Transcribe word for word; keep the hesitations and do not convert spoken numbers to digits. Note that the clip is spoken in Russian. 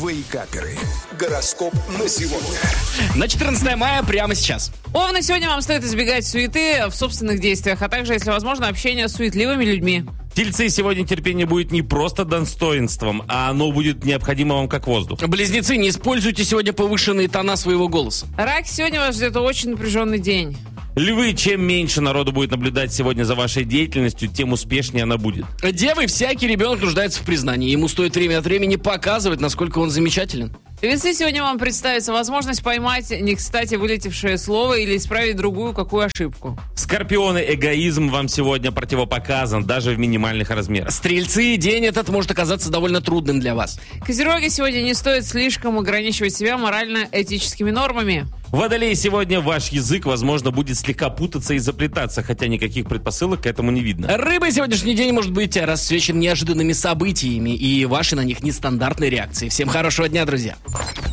Вейкаперы. Гороскоп на сегодня. На четырнадцатое мая прямо сейчас. Овны, сегодня вам стоит избегать суеты в собственных действиях, а также, если возможно, общения с суетливыми людьми. Тельцы, сегодня терпение будет не просто достоинством, а оно будет необходимо вам как воздух. Близнецы, не используйте сегодня повышенные тона своего голоса. Рак, сегодня вас ждет очень напряженный день. Львы, чем меньше народу будет наблюдать сегодня за вашей деятельностью, тем успешнее она будет. Девы, всякий ребенок нуждается в признании. Ему стоит время от времени показывать, насколько он замечателен. Весы, сегодня вам представится возможность поймать не кстати вылетевшее слово или исправить другую какую ошибку. Скорпионы, эгоизм вам сегодня противопоказан, даже в минимальных размерах. Стрельцы, день этот может оказаться довольно трудным для вас. Козероги, сегодня не стоит слишком ограничивать себя морально-этическими нормами. Водолей, сегодня ваш язык, возможно, будет слегка путаться и заплетаться, хотя никаких предпосылок к этому не видно. Рыбы, сегодняшний день может быть расцвечен неожиданными событиями и ваши на них нестандартные реакции. Всем хорошего дня, друзья.